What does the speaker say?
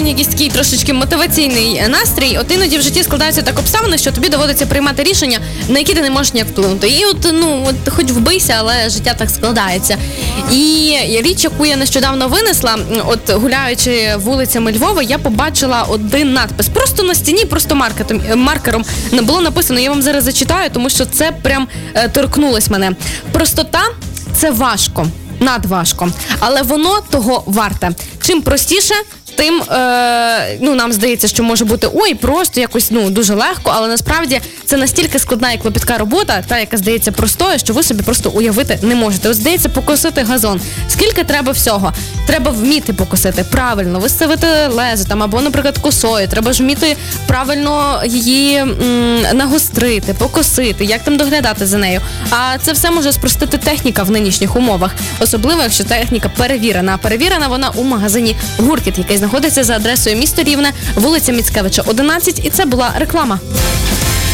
потрібен якийсь такий трошечки мотиваційний настрій, от іноді в житті складаються так обставини, що тобі доводиться приймати рішення, на які ти не можеш ніяк вплинути. І от хоч вбийся, але життя так складається. І річ, яку я нещодавно винесла, от гуляючи вулицями Львова, я побачила один надпис. Просто на стіні, просто маркером було написано, я вам зараз зачитаю, тому що це прям торкнулось мене. Простота – це важко, надважко, але воно того варте. Чим простіше, тим, нам здається, що може бути просто якось, дуже легко, але насправді це настільки складна і клопітка робота, та, яка здається простою, що ви собі просто уявити не можете. От, здається, покосити газон. Скільки треба всього? Треба вміти покосити правильно, виставити лезо там, або, наприклад, косою. Треба ж вміти правильно її нагострити, покосити, як там доглядати за нею. А це все може спростити техніка в нинішніх умовах. Особливо, якщо техніка перевірена. А перевірена вона у магазині «Гуркіт», який знаходиться за адресою місто Рівне, вулиця Міцкевича, 11, і це була реклама.